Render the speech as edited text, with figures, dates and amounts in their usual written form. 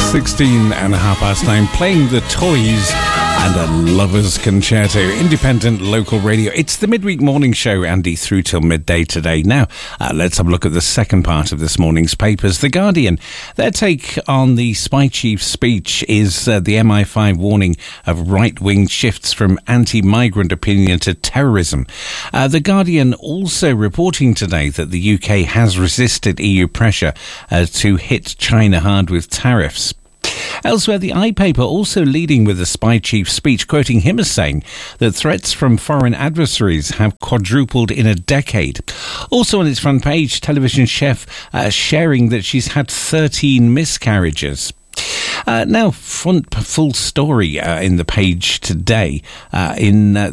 16 and a half past 9, playing the Toys and a Lover's Concerto, independent local radio. It's the midweek morning show, Andy, through till midday today. Now, let's have a look at the second part of this morning's papers. The Guardian, their take on the spy chief's speech is the MI5 warning of right-wing shifts from anti-migrant opinion to terrorism. The Guardian also reporting today that the UK has resisted EU pressure to hit China hard with tariffs. Elsewhere, the iPaper also leading with the spy chief's speech, quoting him as saying that threats from foreign adversaries have quadrupled in a decade. Also on its front page, television chef sharing that she's had 13 miscarriages. Now, full story in the page today in